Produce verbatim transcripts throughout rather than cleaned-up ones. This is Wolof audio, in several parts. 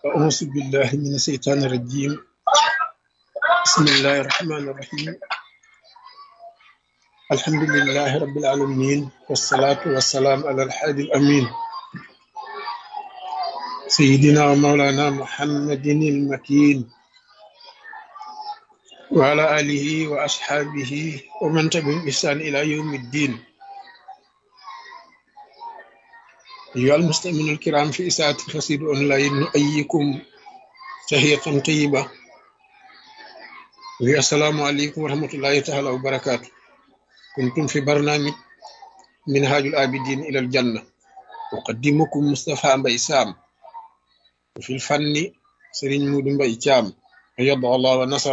أعوذ بالله من الشيطان الرجيم. بسم الله الرحمن الرحيم. الحمد لله رب العالمين، والصلاة والسلام على الحادي الأمين سيدنا ومولانا محمد المكين وعلى آله وأصحابه ومن تبعهم بإحسان إلى يوم الدين. أيها المستمعون الكرام في إساءة قصيدة أونلاين، نؤيكم تحية طيبة والسلام عليكم ورحمة الله تعالى وبركاته. كنتم في برنامج منهاج العابدين إلى الجنة، أقدمكم مصطفى مباي سام، وفي الفن سرين مود مباي تيام أيض الله ونصر.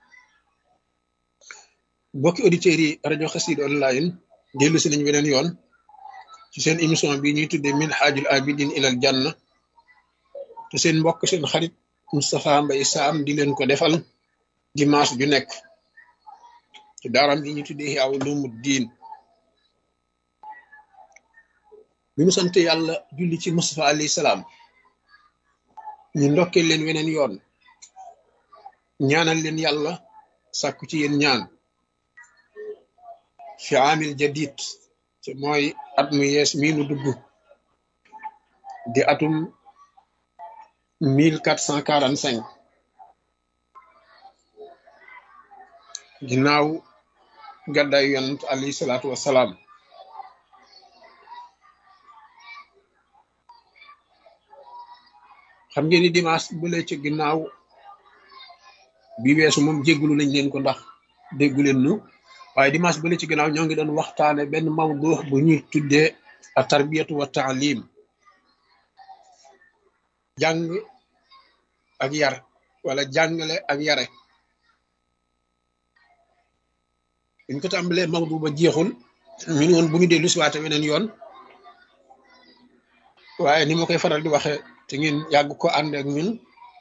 بوكي أوديتيري راديو قصيدة أونلاين، ديلو سي بنين يون ci seen émission bi ñuy tuddee minhajul abidin ilal janna te seen mbokk seen xarit Moustapha Mbaye Sam di leen ko defal dimanche ju nekk ci daaram bi ñuy tuddee Ihya Ulumuddin. bi mu sant yàlla julli ci Moustapha alayhi salaam, ñu ndokkee leen weneen yoon, ñaanal leen yàlla, sàkku ci yéen ñaan fi amil jadid te mooy at mu yees mii nu dugg di atum mille quatre cent quarante cinq ginnaaw gàddaay yonent alayhi salaatu wassalaam. xam ngeen ni dimanche bu lee ci ginnaaw bi weesu moom jéggulu nañ leen ko ndax déggu leen nu, waaye dimanche bële ci gannaaw ñoo ngi doon waxtaane benn mawdu bu ñuy tuddee a tarbiyatu wa taalim, jàng ak yar wala jàngale ak yare. buñ ko tàmbalee mawdu ba jeexul ñu ne woon bu ñu dellu si waate weneen yoon, waaye ni ma koy faral di waxe te ngeen yàgg ko ànd ak ñun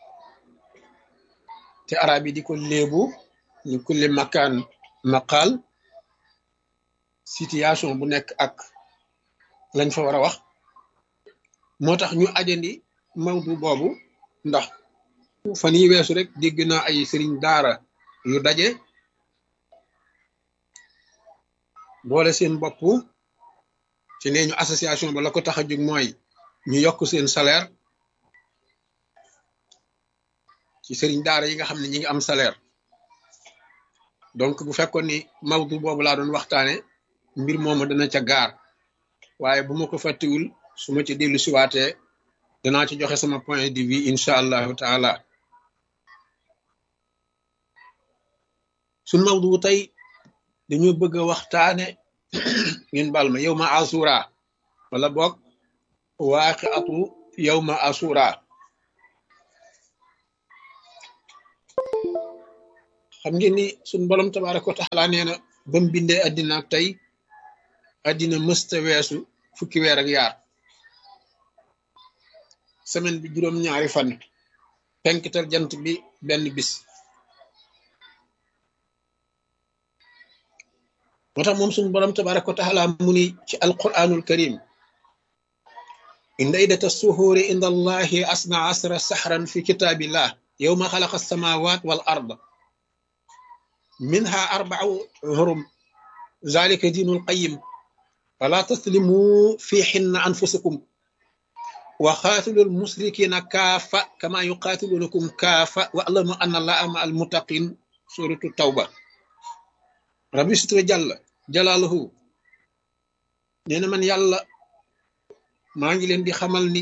te arab yi di ko léebu ñu kulli makaan maqaal, situation bu nekk ak lañ fa war a wax. moo tax ñu ajandi mawdu boobu ndax fan yi weesu rek dégg naa ay sëriñ daara yu daje boole seen bopp ci nee ñu association ba la ko tax a jóg mooy ñu yokk seen salaire ci sëriñ daara yi nga xam ne ñi ngi am salaire. donc bu fekkoon ni mawdu boobu laa doon waxtaane, mbir moomu dana ca gaar, waaye bu ma ko fàttiwul su ma ci dellu siwaatee danaa ci joxe sama point de vue incha allahu taala. suñ mawdu tey dañoo bëgg a waxtaane ngeen bal ma yow ma asura wala boog waaqiatu yow ma asura. xam ngeen ni suñ borom tabaraka wa taala nee na ba mu bindee addina ak tey addina mësta weesu fukki weer ak yaar, semaine bi juróom-ñaari fan, penkital jant bi benn bis. moo tax moom suñ borom tabaraka wa taala mu ni ci alquranul karim, inda iddata suhuuri inda allahi asna asra sahran fi kitaabillah yawma xalaqa as-samawat wal ard minha arba'u hurum zalika diinul qayyim fala taslimu fihinna anfusakum wa qatilul musrikina kaafa kama yuqatilunakum kaafa wa'lamu anna allaha ma'al muttaqin. suratu tawba. rabbi sitra jalla jalaaluhu nee na man yàlla maa ngi leen di xamal ni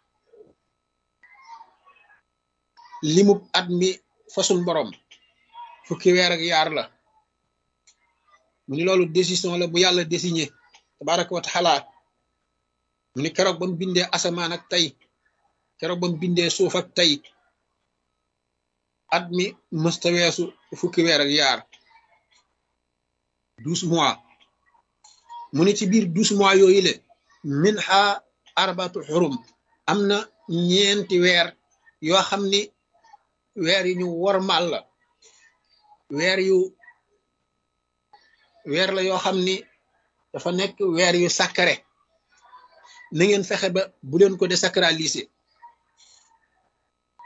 limub at mi fasun borom fukki weer ak yaar la. mu ni loolu décision la bu yàlla désigné tabaraka wa taala. mu ni keroog ba mu bindee asamaan ak tey, keroog ba mu bindee suuf ak tey, at mi mësta weesu fukki weer ak yaar, douze mois. mu ni ci biir douze mois yooyu le minha arbatu xurum, am na ñeenti weer yoo xam ni weer yi ñu wormal la, weer yu weer la yoo xam ni dafa nekk weer yu sacré. na ngeen fexe ba bu leen ko désacraliser.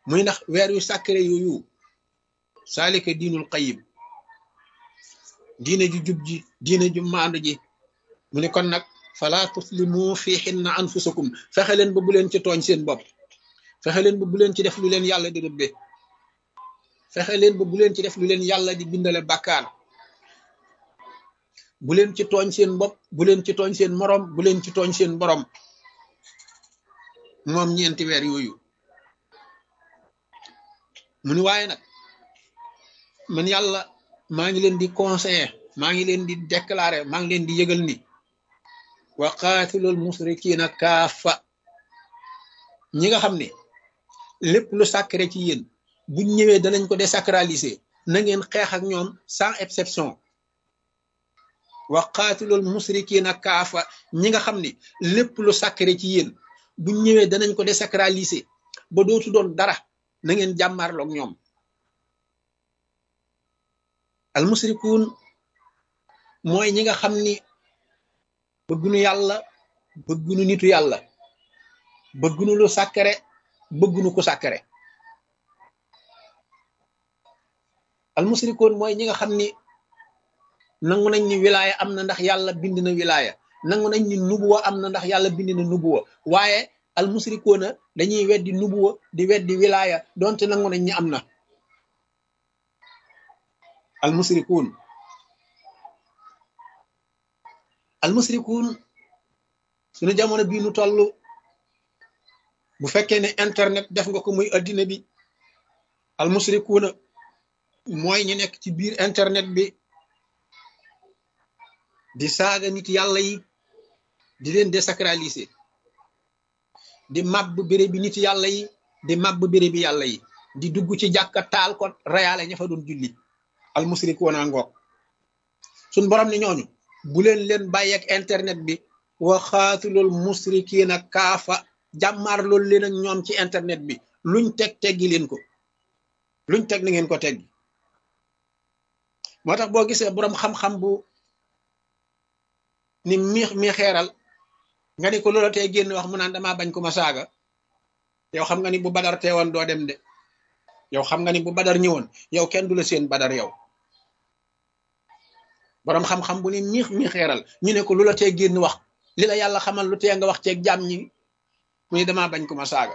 muy ndax weer yu sacré yooyu saalika diinul qayyim diine ju jub ji diine ju maandu ji mu ne kon nag fala tuslimu fi hinna anfusakum fexe leen ba bu leen ci tooñ seen bopp fexe leen ba bu leen ci def lu leen yàlla di rëbbe fexe leen ba bu leen ci def lu leen yàlla di bindale bàkkaar bu leen ci tooñ seen bopp bu leen ci tooñ seen morom bu leen ci tooñ seen borom moom ñeenti weer yooyu mu ni waaye nag man yàlla maa ngi leen di conseiller maa ngi leen di déclarer maa ngi leen di yëgal ni wa qaatilul musrikiina kaafa ñi nga xam ne lépp lu sacré ci yéen buñ ñëwee danañ ko désacraliser na ngeen xeex ak ñoom sans exception wa qaatilul musrikiina kaafa ñi nga xam ne lépp lu sacré ci yéen buñ ñëwee danañ ko désacraliser ba dootu doon dara na ngeen jàmmaarloog ñoom al musrikuun mooy ñi nga xam ni bëggunu yàlla bëggunu nitu yàlla bëggunu lu sacré bëggunu ku sacré al musrikuun mooy ñi nga xam ni nangu nañ ni wilaaya am na ndax yàlla bind na wilaaya nangu nañ ni nubuwa am na ndax yàlla bind na nubuwa waaye al musrikuuna dañuy weddi nubuwa di weddi wilaaya donte nangu nañ ni am na al musrikuun al musrikuun suñu jamono bii nu toll bu fekkee ne internet def nga ko muy addina bi al musrikuuna mooy ñi nekk ci biir internet bi di saaga nit yàlla yi di leen désacraliser di màbb béréb bi nit yàlla yi di màbb béréb bi yàlla yi di dugg ci jàkka taal ko rayaale ña fa doon julli al musrikuuna ngoog suñ borom ni ñooñu bu leen leen bàyyeek internet bi wa xaatilul musrikiina kaafa jàmmaar loolu leen ak ñoom ci internet bi luñ teg teggi leen ko luñ teg na ngeen ko teggi moo tax boo gisee boroom xam-xam bu ni mi mi xeeral nga ni ko loola tey génn wax mu naan damaa bañ ko ma saaga yow xam nga ni bu badar teewoon doo dem de yow xam nga ni bu badar ñëwoon yow kenn du la seen badar yow boroom xam-xam bu ni miix mi xeeral ñu ne ko lu la tee génn wax li la yàlla xamal lu tee nga wax ceeg jàmm ñi mu ne damaa bañ ko ma saaga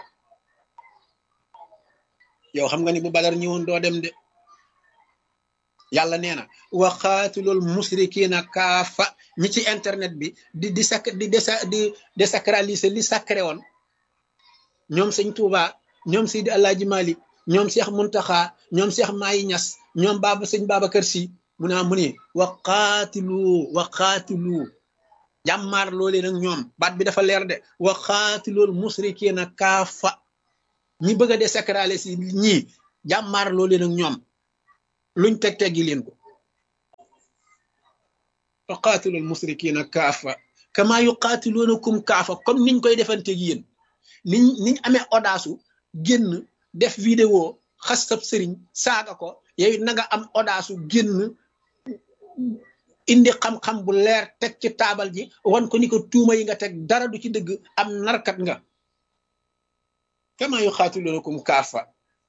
yow xam nga ni bu badar ñëwoon doo dem de yàlla nee na wa qaatilul musrikiina kaafa ñi ci internet bi di di sac di desa di désacraliser li sacré woon ñoom sëñ Touba ñoom Seydi Alaaji Malik ñoom Cheikh Muntaxa ñoom Cheikh Mayi Ñas ñoom baaba sëñ Babacar Si mu naa mu ne wa qaatilu wa qaatilu jàmmaar loolee nag ñoom baat bi dafa leer de wa qaatilul musrikiina kaafa ñi bëgg a désacraliser si ñii jàmmaar loolee nag ñoom luñ teg teggi leen ko wa qaatilul musrikiina kaafa kama yuqaatiluunakum kaafa comme niñ koy defanteeg yéen niñ niñ amee audace génn def vidéo xas sab sëriñ saaga ko yow it na nga am audace génn indi xam-xam bu leer teg ci taabal ji wan ko ni ko tuuma yi nga teg dara du ci dëgg am narkat nga kama yuqaatiluunakum kaafa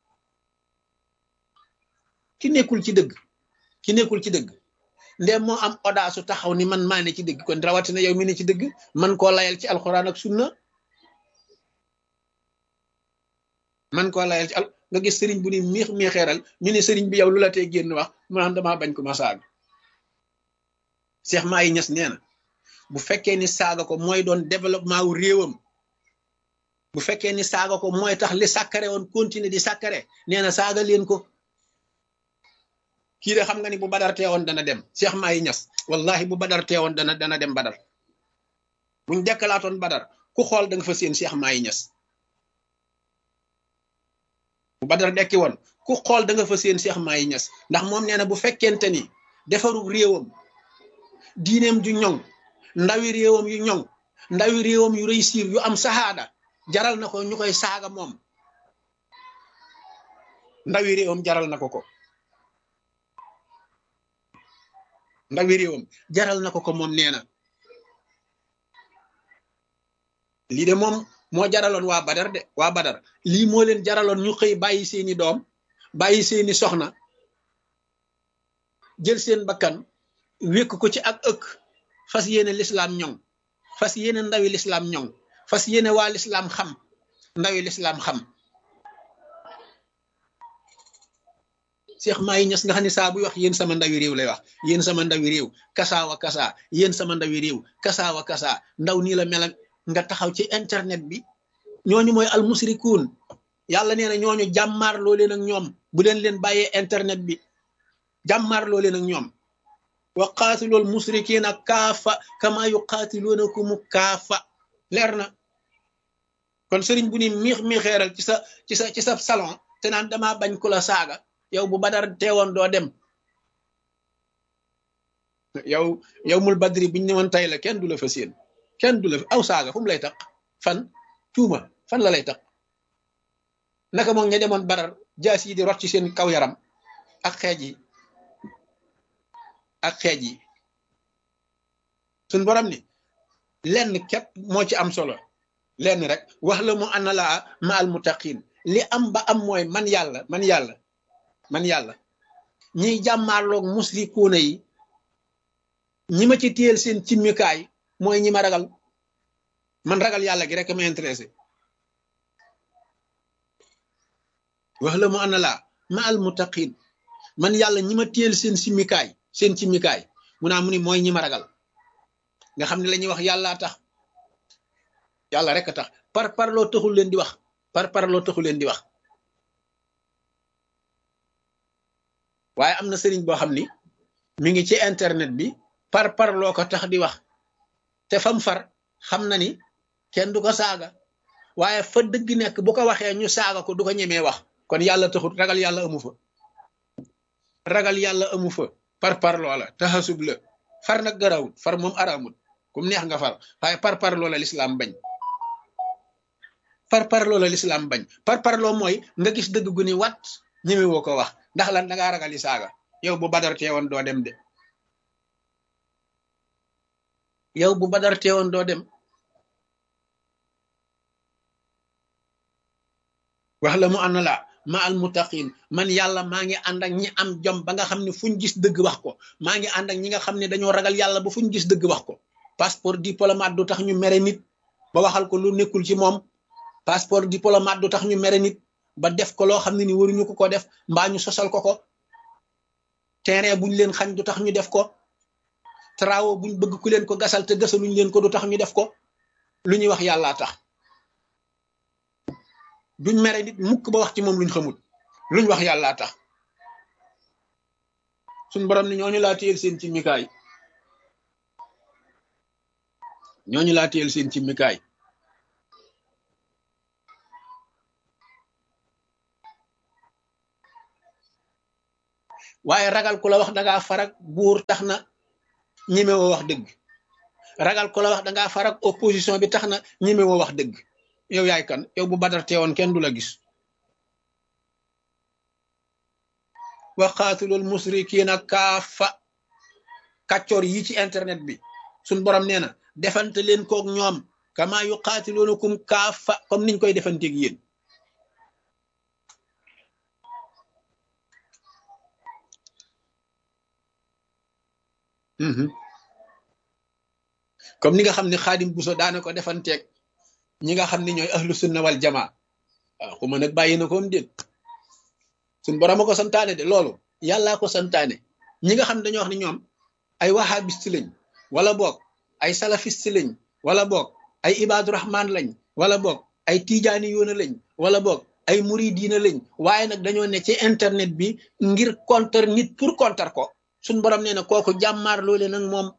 ki nekkul ci dëgg ki nekkul ci dëgg ndem moo am audace taxaw ni man maa ne ci dëgg kon rawatina yow mi ne ci dëgg man koo layal ci alxuraan ak sunna man koo layal ci al nga gis sëriñ bu ni miix miixeeral ñu ne sëriñ bi yow lu la tee génn wax mu naan damaa bañ ko ma saaga Cheikh Mayi Ñas nee na bu fekkee ni saaga ko mooy doon développement wu réewam bu fekkee ni saaga ko mooy tax li sàkkare woon continuer di sàkkare nee na saaga leen ko kii de xam nga ni bu badar teewoon dana dem Cheikh Mayi Ñas wallahi bu badar teewoon dana dana dem badar buñ dekkalaatoon badar ku xool da nga fa seen Cheikh Mayi Ñas bu badar dekki woon ku xool da nga fa seen Cheikh Mayi Ñas ndax moom nee na bu fekkente ni defaru réewam diineem ju ñoŋ ndawi réewam yu ñoŋ ndawi réewam yu réussir yu am sahaada jaral na ko ñu koy saaga moom ndawi réewam jaral na ko ko ndawi réewam jaral na ko ko moom nee na lii de moom moo jaraloon waa badar de waa badar lii moo leen jaraloon ñu xëy bàyyi seeni doom bàyyi seeni soxna jël seen bakkan wékk ko ci ak ëkk fas yéene lislaam ñoŋ fas yéene ndawi lislaam ñoŋ fas yéene waa lislaam xam ndawi lislaam xam Cheikh Mahi Niass nga xam ne saa buy wax yéen sama ndawi réew lay wax yéen sama ndawi réew kasaawa kasaa yéen sama ndawi réew kasaawa kasaa ndaw nii la mel nga taxaw ci internet bi ñooñu mooy almusrikuun yàlla nee na ñooñu jàmmaarloo leen ak ñoom bu leen leen bàyyee internet bi jàmmaarloo leen ak ñoom wa qaatilool musrikiina kaafa kama yuqaatiluunakum kaafa leer na kon sëriñ bu ni miix miixeeral ci sa ci sa ci sa salon te naan damaa bañ ku la saaga yow bu badar teewoon doo dem yow yow mul badri buñ ñëwoon tey la kenn du la fa séen kenn du la aw saaga fu mu lay tax fan tuuma fan la lay tax naka moom ña demoon badar jaas yi di rot ci seen kaw yaram ak xeej yi ak xeej yi suñ borom ni lenn képp moo ci am solo lenn rek wax la mu ana laa ma al muttaqin li am ba am mooy man yàlla man yàlla man yàlla ñiy jàmmaarloog musrikuuna yi ñi ma ci téyel seen cimmikaay mooy ñi ma ragal man ragal yàlla gi rek ma intéressé wax la mu ana laa ma al muttaqin man yàlla ñi ma téyel seen simmikaay seen cimmikaay mu naa mu ni mooy ñi ma ragal nga xam ne la ñuy wax yàllaa tax yàlla rek a tax par parloo taxul leen di wax par parloo taxul leen di wax waaye am na sëriñ boo xam ni mi ngi ci internet bi par parloo ko tax di wax te fam far xam na ni kenn du ko saaga waaye fa dëgg nekk bu ko waxee ñu saaga ko du ko ñemee wax kon yàlla taxul ragal yàlla amu fa ragal yàlla amu fa par parloo la taxasub la far nag garawul far moom araamul kum neex nga far waaye par parloo la lislaam bañ par parloo la lislaam bañ par parloo mooy nga gis dëgg gu ni wat ñeme woo ko wax ndax lan da ngaa ragal yi saaga yow bu badar teewoon doo dem de yow bu badar teewoon doo dem wax la mu ànd la ma al muttaqin man yàlla maa ngi ànd ak ñi am jom ba nga xam ne fuñ gis dëgg wax ko maa ngi ànd ak ñi nga xam ne dañoo ragal yàlla ba fuñ gis dëgg wax ko passeport diplomate du tax ñu mere nit ba waxal ko lu nekkul ci moom passeport diplomate du tax ñu mere nit ba def ko loo xam ne ni waruñu ko ko def mbaa ñu sosal ko ko terrain buñ leen xañ du tax ñu def ko travaux buñ bëgg ku leen ko gasal te gasaluñ leen ko du tax ñu def ko lu ñuy wax yàllaa tax duñ mere nit mukk ba wax ci moom luñ xamul luñ wax yàllaa tax suñ borom ni ñooñu laa téyel seen ci mikaay ñooñu laa téyel seen ci mikaay waaye ragal ku la wax dangaa farak buur tax na ñemewoo wax dëgg ragal ku la wax dangaa farak opposition bi tax na ñemewoo wax dëgg yow yaay kan yow bu badar teewoon kenn du la gis wa qaatilul musrikiina kaafa kàccoor yi ci internet bi suñ borom nee na defante leen koog ñoom kama yuqaatiluunakum kaafa comme niñ koy defanteeg yéen comme ni nga xam ne xaadim buso daana ko defanteeg ñi nga xam ne ñooy ahlu sunna wal jamaa waaw xuma nag bàyyi na koom déet suñ borom a ko santaane de loolu yàllaa ko santaane ñi nga xam ne dañoo wax ne ñoom ay wahabiste lañ wala boog ay salafiste lañ wala boog ay ibaadu rahman lañ wala boog ay tijaani yoona lañ wala boog ay muridiina lañ waaye nag dañoo ne ci internet bi ngir contre nit pour contre ko suñ borom nee na kooku jàmmaar loole nag moom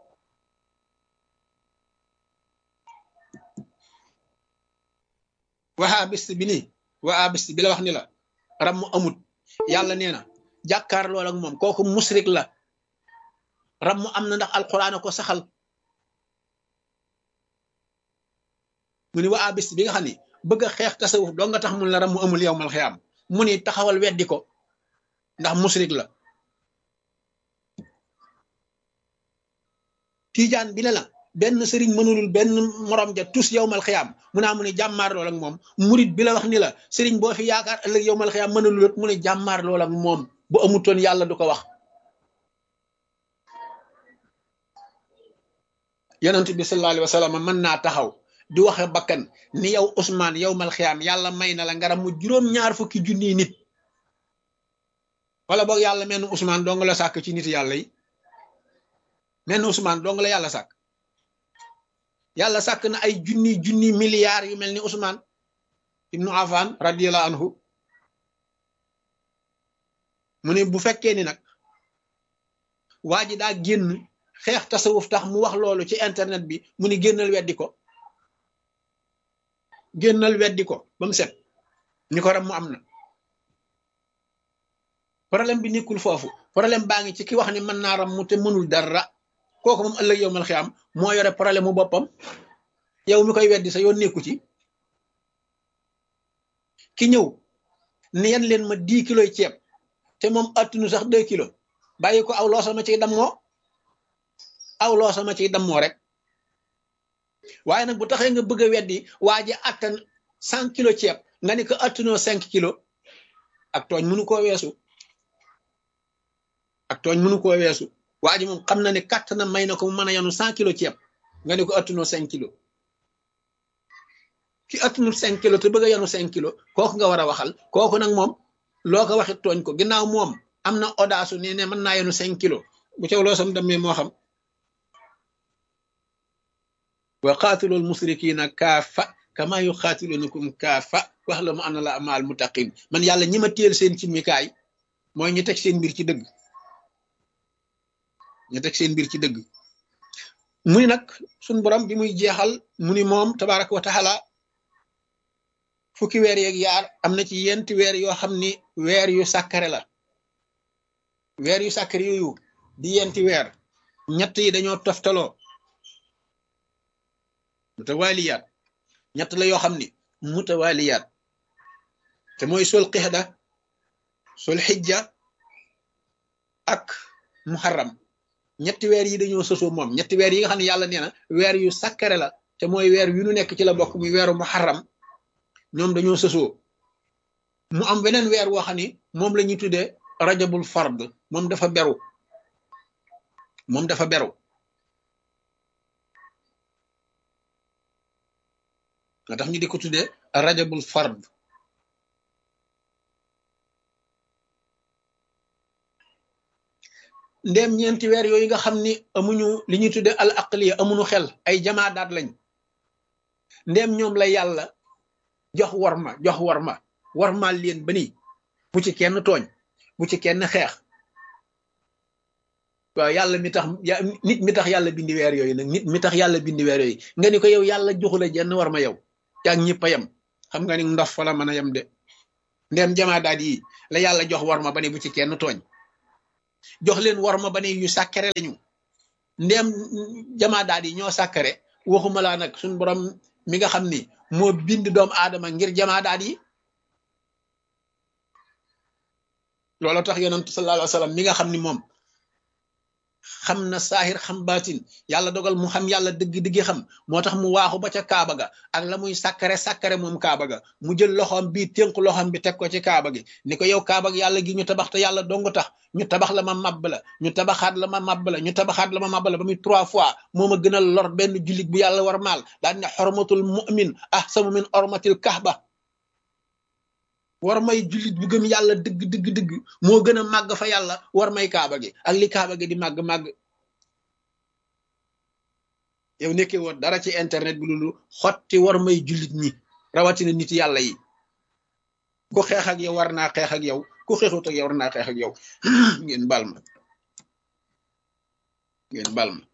wahabiste bi nii wahabiste bi la wax ni la ram mu amut yàlla nee na jàkkaar lool ak moom kooku musrik la ram mu am na ndax alquran ko saxal mu ni wahabiste bi nga xam ni bëgg a xeex tasawuf doo nga tax mun la ram mu amul yowmal xiyaam mu ni taxawal weddi ko ndax musrik la tijaan bi ne la benn sëriñ mënulul benn morom ja tus yowmal xiyaam mu naa mu ne jàmmaar lool ak moom murit bi la wax ni la sëriñ boo fi yaakaar ëllëg yowmal xiyaam mënulul mu ne jàmmaar lool ak moom bu amutoon yàlla du ko wax yonent bi sallallahu alayhi wa sallam mën naa taxaw di waxe bakkan ni yow Ousmane yowmal xiyaam yàlla may na la ngaram mu juróom-ñaar fukki junniy nit wala boog yàlla menn Ousmane dong la sàkk ci nit yàlla yi menn Ousmane dong la yàlla sàkk yàlla sàkk na ay junni junni milliards yu mel ni Ousmane ibnu Affan radiyallahu anhu mu ne bu fekkee ni nag waa ji daa génn xeex tasawuf tax mu wax loolu ci internet bi mu ni génnal weddi ko génnal weddi ko ba mu set ni ko ram mu am na problème bi nekkul foofu problème baa ngi ci ki wax ni mën naa ram mu te mënul dara kooku moom ëllëg yow mal xiyaam moo yore problème mu boppam yow mi koy weddi sa yoon nekku ci ki ñëw ni yan leen ma dix kilos ceeb te moom attunu sax deux kilos bàyyi ko aw loo sama ciy dammoo aw loo sama ciy dammoo rek waaye nag bu taxee nga bëgg a weddi waa ji attan cent kilos ceeb nga ni ko attunoo cinq kilos ak tooñ mënu koo weesu ak tooñ mënu koo weesu waa ji moom xam na ne kàtt na may na ko mu mën a yanu cent kilos ceeb nga ni ko attunoo cinq kilos ki attunul cinq kilos te bëgg a yanu cinq kilos kooku nga war a waxal kooku nag moom loo ko waxit tooñ ko ginnaaw moom am na audace ne ne mën naa yanu cinq kilos bu caw loo sam demee moo xam wa qaatilul musrikiina kaafa kama yuqaatilunakum kaafa wax la mu ana la amaal muttaqin man yàlla ñi ma téel seen ci mikaay mooy ñu teg seen mbir ci dëgg ñu teg seen mbir ci dëgg mu ni nag suñ borom bi muy jeexal mu ni moom tabaraka wa taala fukki weer yeeg yaar am na ci yenti weer yoo xam ni weer yu sàkkare la weer yu sàkkare yooyu di yenti weer ñett yi dañoo toftaloo mutawaliyaat ñett la yoo xam ni mutawaliyaat te mooy sol qixda sol xijja ak muharram ñetti weer yi dañoo sosoo moom ñetti weer yi nga xam ne yàlla nee na weer yu sàkkare la te mooy weer wi nu nekk ci la bokk muy weeru muharram ñoom dañoo sosoo mu am weneen weer woo xam ni moom la ñuy tuddee rajabul fard moom dafa beru moom dafa beru nga tax ñu di ko tuddee rajabul fard ndéem ñeenti weer yooyu nga xam ni amuñu li ñuy tuddee al aqliya amuñu xel ay jamaadaat lañ ndéem ñoom la yàlla jox warma jox warma warmaal leen ba nii bu ci kenn tooñ bu ci kenn xeex waaw yàlla mi tax nit mi tax yàlla bindi weer yooyu nag nit mi tax yàlla bindi weer yooyu nga ni ko yow yàlla joxu la jenn warma yow yaa ngi ñëpp a yem xam nga ni ndof fa la mën a yem de ndéem jamaadaat yi la yàlla jox warma ba ne bu ci kenn tooñ jox leen warma ba ne yu sàkkare lañu ndéem jamaadaat yi ñoo sàkkare waxuma laa nag suñ borom mi nga xam ni moo bind doomu aadama ngir jamaadaat yi loolu tax yonent sallallahu alayhi wa sallam mi nga xam ni moom xam na saahir xam baatin yàlla dogal mu xam yàlla dëgg-dëgg xam moo tax mu waaxu ba ca kaaba ga ak la muy sàkkare sàkkare moom kaaba ga mu jël loxoom bii tënk loxoom bi teg ko ci kaaba gi ni ko yow kaaba gi yàlla gi ñu tabax te yàlla dong tax ñu tabax la ma màbb la ñu tabaxaat la ma màbb la ñu tabaxaat la ma màbb la ba muy trois fois moo ma gën a lor benn jullit bu yàlla war maal daal ne xormatul mu'min ahsanu min ormatil kahba war may jullit bu gëm yàlla dëgg dëgg dëgg moo gën a màgg fa yàlla war may kaaba gi ak li kaaba gi di màgg màgg yow nekkee woon dara ci internet bi loolu xotti war may jullit ñi rawatina nit yàlla yi ku xeex ak yow war naa xeex ak yow ku xeexut ak yow war naa xeex ak yow ngeen bal ma ngeen bal ma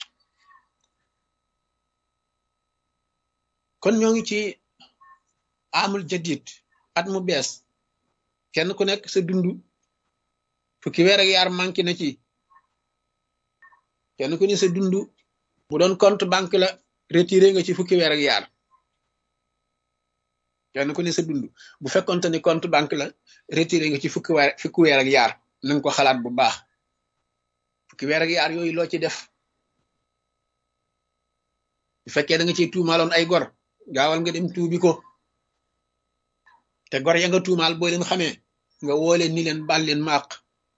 kon ñoo ngi ci amul jadid at mu bees kenn ku nekk sa dund fukki weer ak yaar manqué na ci kenn ku ne sa dund bu doon compte banque la retiré nga ci fukki weer ak yaar kenn ku ne sa dund bu fekkonte ni compte banque la retiré nga ci fukki weer fukki weer ak yaar na nga ko xalaat bu baax fukki weer ak yaar yooyu loo ci def fekkee da nga ciy tuumaaloon ay gor gaawal nga dem tuubi ko te gor ya nga tuumaal boo leen xamee nga woo leen ni leen baal leen ma àq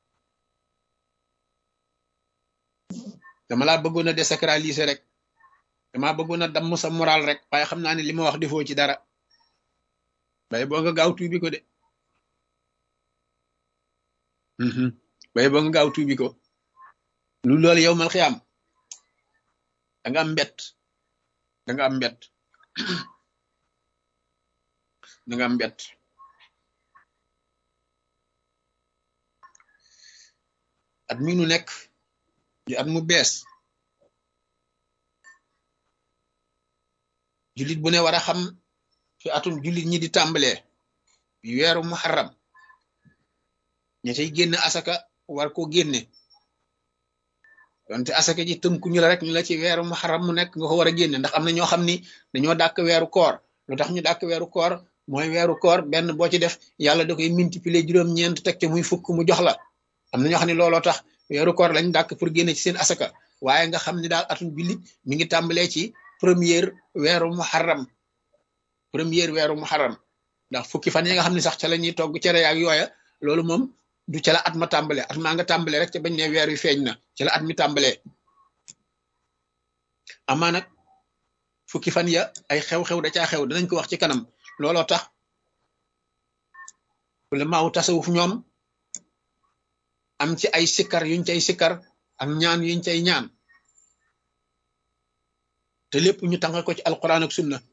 dama laa bëggoon a désacraliser rek dama bëggoon a damm sa moral rek waaye xam naa ne li ma wax defoo ci dara bay boo nga gaaw tuubi ko de bay boo nga gaaw tuubi ko lu loolu yow mal xiyaam da nga am mbett da nga am mbett da nga am mbett at mi nu nekk di at mu bees jullit bu ne war a xam fi atum jullit ñi di tàmbalee bi weeru muharram ña cay génn asaka war ko génne donte asaka ji tënku ñu la rek ñu la ci weeru muharram mu nekk nga ko war a génne ndax am na ñoo xam ni dañoo dàkk weeru koor lu tax ñu dàkk weeru koor mooy weeru koor benn boo ci def yàlla da koy multiplier juróom-ñeent teg te muy fukk mu jox la am na ñoo xam ne looloo tax weeru koor lañ dàkk pour génne ci seen asaka waaye nga xam ni daal atum jullit mi ngi tàmbalee ci première weeru muharram première weeru muharram ndax fukki fan yi nga xam ne sax ca la ñuy togg cere ak yooya loolu moom du ca la at ma tàmbalee at maa nga tàmbalee rek ca bañ ne weer wi feeñ na ca la at mi tàmbalee amaa nag fukki fan ya ay xew-xew da caa xew danañ ko wax ci kanam looloo tax wala maaw tasawuf ñoom am ci ay sikkar yuñ cay sikkar ak ñaan yuñ cay ñaan te lépp ñu tàngal ko ci alquran ak sunna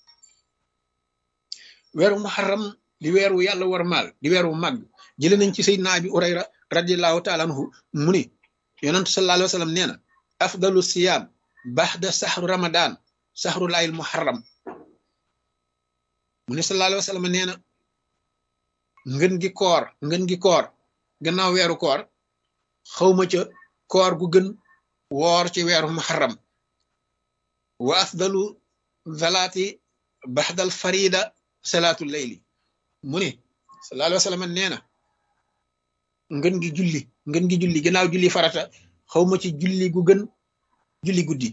weeru muharram di weeru yàlla war maal di weeru màgg jële nañ ci sayyidina abi urayra radiallahu taala anhu mu ni yonent sallallahu alayhi wa sallam nee na afdalu siyaam baxda saxru ramadan saxru laayil muharram mu ne sallallahu alayhi wa sallam nee na ngën gi koor ngën gi koor gannaaw weeru koor xawma ca koor gu gën woor ci weeru muharram wa afdalu zalaati baxdal farida salaatu layli mu ne sallallahu alayhi wa sallam nee na ngën gi julli ngën gi julli gannaaw julli farata xawma ci julli gu gën julli guddi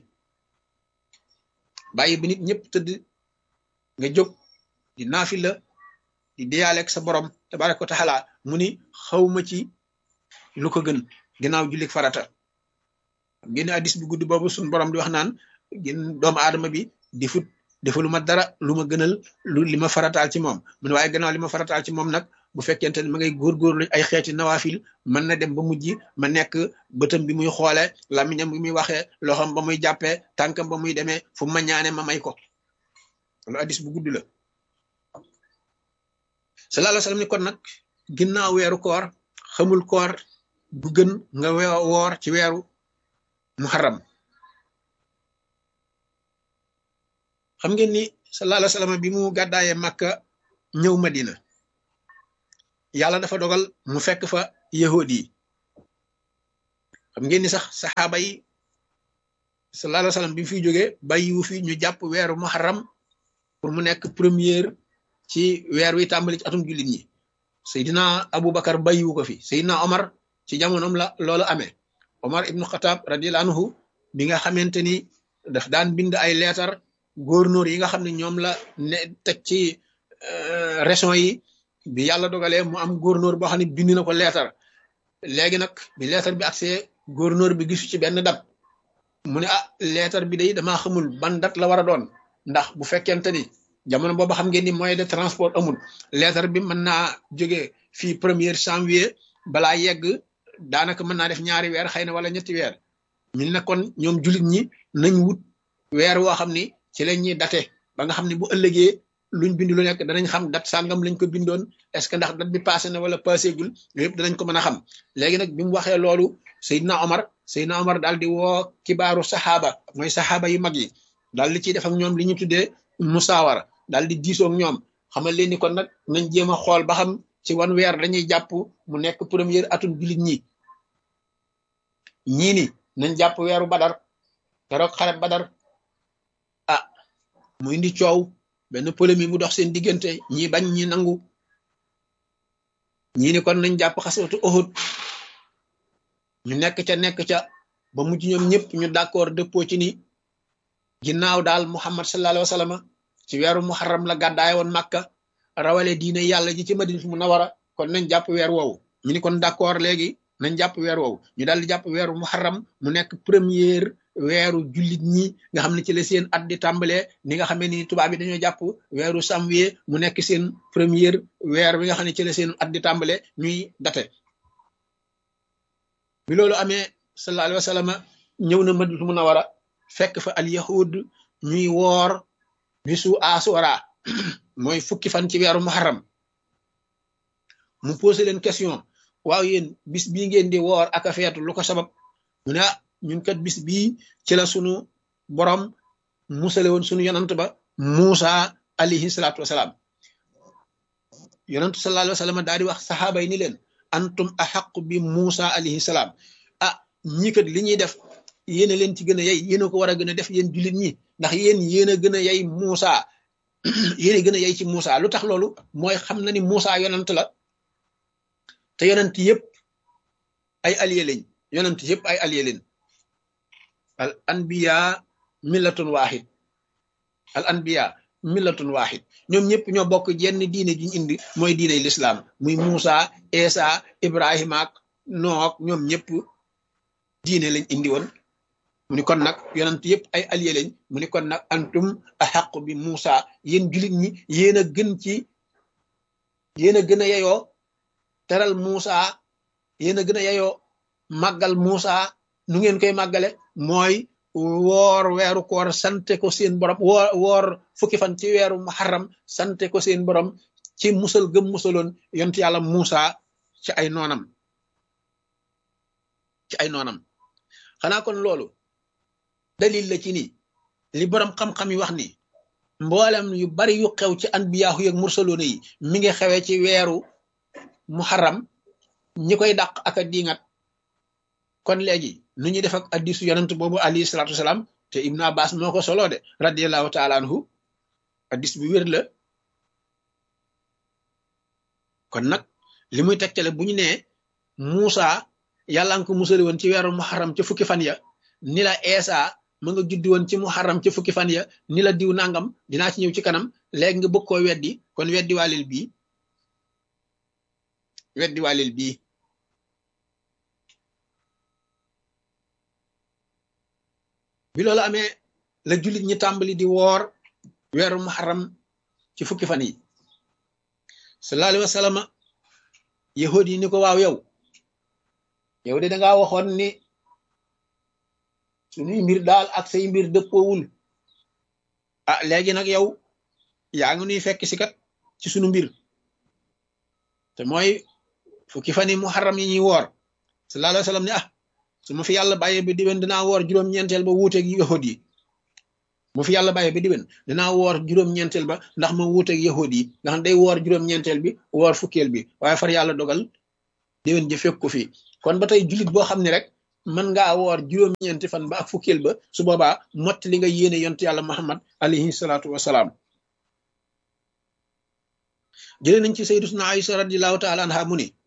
bàyyi ba nit ñëpp tëdd nga jóg di naafila di diyaaleeg sa borom tabaraka wa taala mu ni xawma ci lu ko gën gannaaw julli farata génn addis bu gudd boobu suñ borom di wax naan gën doomu aadama bi di fut defalu ma dara lu ma gënal lu li ma farataal ci moom mu ne waaye gannaaw li ma farataal ci moom nag bu fekkente ne ma ngay góorgóorlu ay xeeti nawaafil mën na dem ba mujj ma nekk bëtam bi muy xoole lamiñam bi muy waxee loxam ba muy jàppee tànkam ba muy demee fu ma ñaane ma may ko loolu addis bu gudd la sallallahu alayhi wa sallam ni kon nag ginnaaw weeru koor xamul koor bu gën nga woor ci weeru muharram xam ngeen ni sallallahu alayhi wa sallam bi mu gàddaayee Makka ñëw Madina yàlla dafa dogal mu fekk fa yahudi yi xam ngeen ni sax saxaaba yi sallallahu alayhi wa sallam bi mu fiy jógee bàyyiwu fi ñu jàpp weeru muharram pour mu nekk première ci weer wi tàmbali ci atum jullit ñi Seydina Aboubacar bàyyiwu ko fi Seydina Omar ci jamonoom la loolu amee Omar ibnu Xataab radiyallahu anhu bi nga xamante ni daf daan bind ay leetar gouverneur yi nga xam ne ñoom la ne teg ci région yi bi yàlla dogalee mu am gouverneur boo xam ne bind na ko leetar léegi nag bi leetar bi accès gouverneur bi gisu ci benn dat mu ne ah leetar bi day damaa xamul ban dat la war a doon ndax bu fekkente ni jamono boobu xam ngeen ni moyen de transport amul leetar bi mën naa jóge fii premier janvier balaa yegg daanaka mën naa def ñaari weer xëy na wala ñetti weer ñu ne kon ñoom jullit ñi nañ wut weer woo xam ni ci lañ ñuy date ba nga xam ne bu ëllëgee luñ bind lu nekk danañ xam dat sàngam lañ ko bindoon est-ce que ndax dat bi passé na wala passé gul yooyu yëpp danañ ko mën a xam léegi nag bi mu waxee loolu Seydina Omar Seydina Omar daal di woo kibaaru saxaaba mooy saxaaba yu mag yi daal di ciy def ak ñoom li ñu tuddee musaawara daal di diisoo ak ñoom xamal leen ni kon nag nañ jéem a xool ba xam ci wan weer dañuy jàpp mu nekk première atum jullit ñi ñii ni nañ jàpp weeru badar keroog xare badar ah mu indi coow benn polémique mu dox seen diggante ñi bañ ñi nangu ñii ni kon nañ jàpp xaswatu Uhud ñu nekk ca nekk ca ba mujj ñoom ñëpp ñu d'accord dëppoo ci ni ginnaaw daal muhammad sallallahu alayhi wa sallam ci weeru muharram la gàddaay woon màkka rawale diine yàlla ji ci madinatu munawara kon nañ jàpp weer woowu ñu ni kon d'accord léegi nañ jàpp weer woowu ñu daal di jàpp weeru muharram mu nekk première weeru jullit ñi nga xam ne ci la seen at di tàmbalee ni nga xamee ni tubaab yi dañoo jàpp weeru janvier mu nekk seen première weer bi nga xam ne ci la seen at di tàmbalee ñuy date bi loolu amee sallallahu alayhi wa sallam ñëw na madinatu munawara fekk fa al yahud ñuy woor bisu asura mooy fukki fan ci weeru muharram mu posé leen question waaw yéen bis bii ngeen di woor ak a feetu lu ko sabab mu ne ah ñun kat bis bii ci la sunu borom musale woon sunu yonant ba Muusa alayhi salaatu wasalaam yonantu sallallahu alayhi wa sallam daal di wax saxaaba yi ni leen antum axaqu bi Muusa alayhi salaam ah ñii kat li ñuy def yéen a leen ci gën a yey yéen a ko war a gën a def yéen jullit ñi ndax yéen yéen a gën a yey Muusa yéen a gën a yey ci Muusa lu tax loolu mooy xam na ni Muusa yonant la te yonent yëpp ay allié lañ yonent yëpp ay allié lañ al anbiya millatun wahid al anbiya millatun wahid ñoom ñëpp ñoo bokk jenn diine ji ñu indi mooy diine l'islam muy Muusa Isa Ibrahima ak Nook ñoom ñëpp diine lañ indi woon mu ni kon nag yonent yëpp ay allié lañ mu ni kon nag antum ahaqu bi Muusa yéen jullit ñi yéen a gën ci yéen a gën a yeyoo teral Muusa yéen a gën a yeyoo màggal Muusa nu ngeen koy màggale mooy woor weeru koor sante ko seen borom woor woor fukki fan ci weeru muharram sante ko seen borom ci musal gëm musaloon yonent yàlla Muusa ci ay noonam ci ay noonam xanaa kon loolu dalil la ci ni li borom xam-xam yi wax ni mboolem yu bari yu xew ci anbiyaahu yeeg mursaloona yi mi ngi xewee ci weeru muharram ñi koy dàq ak a diingat kon léegi nu ñuy def ak addisu yonent boobu alayhi salaatu wasalaam te Ibn Abbas moo ko solo de radiallahu taala anhu addis bu wér la kon nag li muy tegtale bu ñu nee Muusa yàlla nga ko musali woon ci weeru muharram ca fukki fan ya ni la Eesa ma nga juddi woon ci muharram ca fukki fan ya ni la diw nangam dinaa ci ñëw ci kanam léegi nga bëgg koo weddi kon weddi waalil bii weddi waalil bii bi loolu amee la jullit ñi tàmbali di woor weeru muharram ci fukki fan yi sallallahu alayhi wa sallam yahud yi ni ko waaw yow yow de dangaa waxoon ni suñuy mbir daal ak say mbir dëppoowul ah léegi nag yow yaa ngi nuy fekk si kat ci sunu mbir te mooy fukki fan yi muharram yi ñuy woor sallallahu alayhi wa sallam ne ah su ma fi yàlla bàyyee ba diwen dinaa woor juróom-ñeenteel ba wuuteeg yahud yi mu fi yàlla bàyyee ba diwen dinaa woor juróom-ñeenteel ba ndax ma wuuteeg yahud yi nga xam day woor juróom-ñeenteel bi woor fukkeel bi waaye far yàlla dogal diwen ji fekk ko fi kon ba tey jullit boo xam ne rek mën ngaa woor juróom-ñeenti fan ba ak fukkeel ba su boobaa mott li nga yéene yont yàlla Muhammad alayhi salaatu wasalaam jëlee nañ ci sayyidatuna Aïsa radiyallahu taala anha mu ni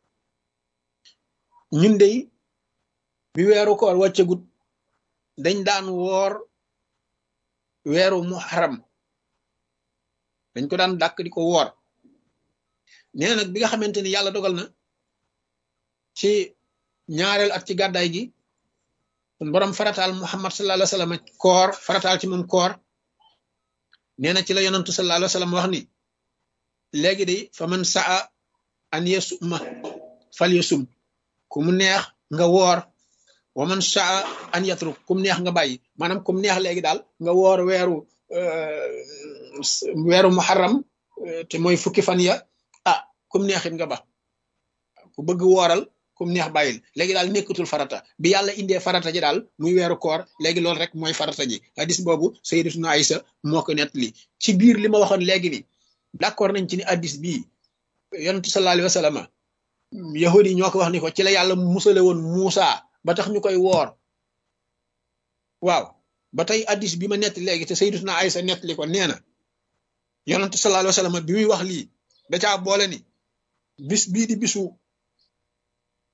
ñun dey bi weeru koor wàccagut dañ daan woor weeru muharram dañ ko daan dàkk di ko woor nee nag bi nga xamante ni yàlla dogal na ci ñaareel at ci gàddaay gi kon borom farataal Muhammad sallallahu alayhi wa sallam koor farataal ci moom koor nee na ci la yonantu sallallahu alayhi wa sallam wax ni léegi de fa man saa an yasuma fal yasum ku mu neex nga woor wa man saa an yatruk kum neex nga bàyyi maanaam kum neex léegi daal nga woor weeru weeru muharram te mooy fukki fan ya ah kum neexit nga ba ku bëgg wooral kum neex bàyyil léegi daal nekkatul farata bi yàlla indee farata ji daal muy weeru koor léegi loolu rek mooy farata ji hadis boobu sayyidatuna Aïsa moo ko nettali ci biir li ma waxoon léegi ni d'accord nañ ci ni hadis bii yonent sallallahu alayhi wa sallam yahudi yi ñoo ko wax ni ko ci la yàlla musale woon Muusa ba tax ñu koy woor waaw ba tey hadis bi ma nettali léegi te sayyidatuna Aïsa nettali ko nee na yonent sallallahu alayhi wa sallam bi muy wax lii da caa boole ni bis bii di bisu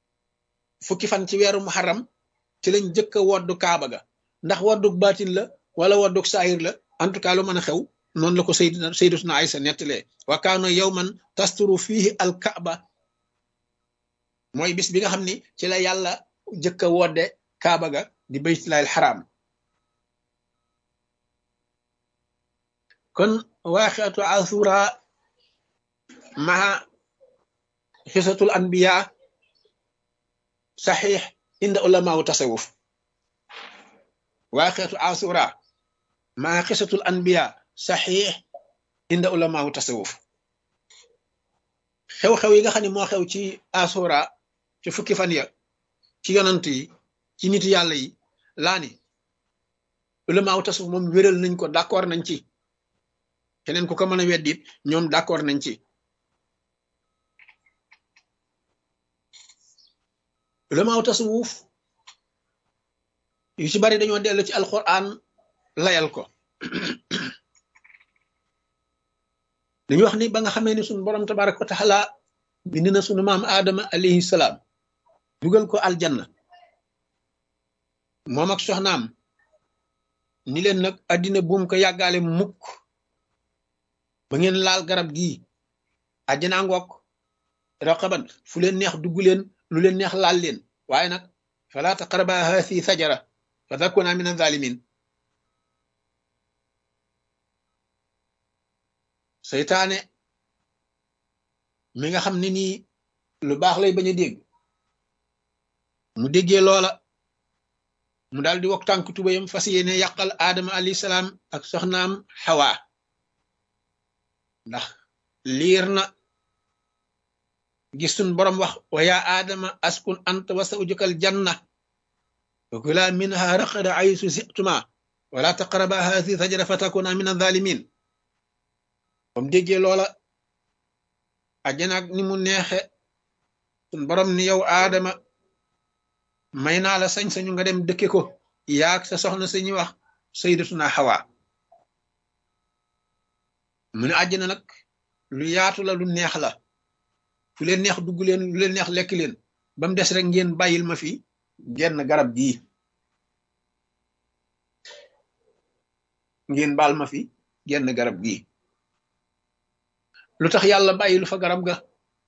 fukki fan ci weeru muharram ci lañ jëkk a woddu kaaba ga ndax woddu baatin la wala woddug saayir la en tout cas lu mën a xew noonu la ko sayyidina sayyidatuna Aysa nettalee wa kaana yawman tasturu fihi al kaaba mooy bis bi nga xam ni ci la yàlla jëkk a wodde kaaba ga di baytullaahil xaraam kon waaqiatu asura maa xisatul anbiya saxiix inda ulamaawu tasawuf waaqiatu asura maa xisatul anbiya saxiix inda ulamaawu tasawuf xew-xew yi nga xam ne moo xew ci asura ci fukki fan ya ci yonant yi ci nit yàlla yi laa ni ulamaawu tasawuf moom wéral nañ ko d'accord nañ ci keneen ku ko mën a weddit ñoom d'accord nañ ci ulamaawu tasawuf yu ci bari dañoo dellu ci alquran layal ko dañu wax ni ba nga xamee ni sunu borom tabaraka wa taala bind na sunu maam aadama alayhi salaam dugal ko aljanna moom ak soxnaam ni leen nag addina buum ko yàggaale mukk ba ngeen laal garab gii àjjanaa ngoog raqaban fu leen neex dugg leen lu leen neex laal leen waaye nag fala taqraba haasi sajara fa takuna min azalimin seytaane mi nga xam ne nii lu baax lay bañ a dégg mu déggee loola mu daal di wok tànk tubayam fas yéene yàqal aadama alayhi salaam ak soxnaam xawa ndax liir na gis sun borom wax wa yaa aadama askun anta wa zawjukal janna wa kula minha raqada aysu situma wala taqraba haasi sajara fa takuna min azalimin bam déggee loola ajjanaak ni mu neexe sun borom ni yow aadama may naa la sañ-sañu nga dem dëkke ko yaag sa soxna sañuy wax sayyidatuna Hawa mu ne àjjana nag lu yaatu la lu neex la fu leen neex dugg leen lu leen neex lekk leen ba mu des rek ngeen bàyyil ma fi genn garab gii ngeen baal ma fi genn garab gii lu tax yàlla bàyyilu fa garab ga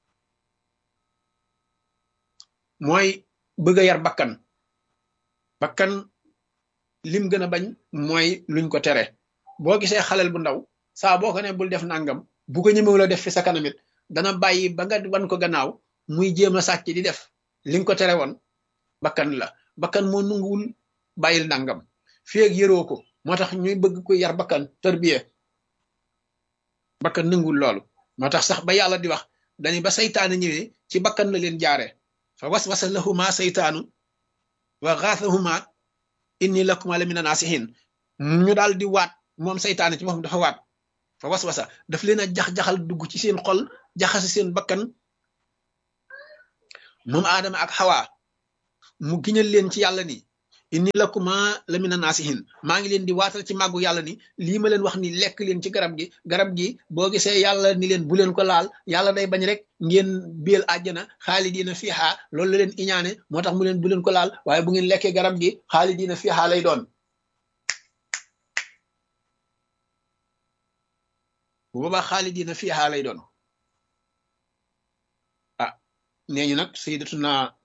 mooy bëgg a yar bakkan bakkan lim gën a bañ mooy luñ ko tere boo gisee xalel bu ndaw saa boo ko ne bul def nangam bu ko ñëmewu la def fi sa kanamit dana bàyyi ba nga wan ko gannaaw muy jéem a sàcc di def li nga ko tere woon bakkan la bakkan moo nunguwul bàyyil nangam fii ak yëroo ko moo tax ñuy bëgg ko yar bakkan tërbiye bakkan nanguwul loolu moo tax sax ba yàlla di wax dañu ba saytaane ñëwee ci bakkan la leen jaare fa waswasa lahuma saytaanu wa xaasahuma inni lakuma la mina naasihin ñu daal di waat moom saytaane ci moom dafa waat fa waswasa daf leen a jax-jaxal dugg ci seen xol jaxase seen bakkan moom aadama ak xawa mu giñal leen ci yàlla ni inni lakuma la mina naasihin maa ngi leen di waatal ci màggu yàlla ni lii ma leen wax ni lekk leen ci garab gi garab gi boo gisee yàlla ni leen bu leen ko laal yàlla day bañ rek ngeen biel àjjana xaalidiina fiiha loolu la leen iñaane moo tax mu leen bu leen ko laal waaye bu ngeen lekkee garab gi xaalidiina fiiha lay doon bu boobaa xaalidiina fiiha lay doon ah nee ñu nag sayyidatuna